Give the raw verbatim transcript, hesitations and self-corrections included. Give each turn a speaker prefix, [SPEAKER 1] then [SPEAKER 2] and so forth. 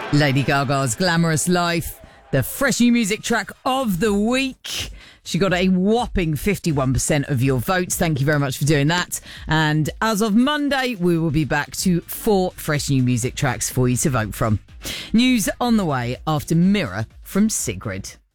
[SPEAKER 1] Lady Gaga's Glamorous Life, the fresh new music track of the week. She got a whopping fifty-one percent of your votes. Thank you very much for doing that. And as of Monday, we will be back to four fresh new music tracks for you to vote from. News on the way after Mirror from Sigrid.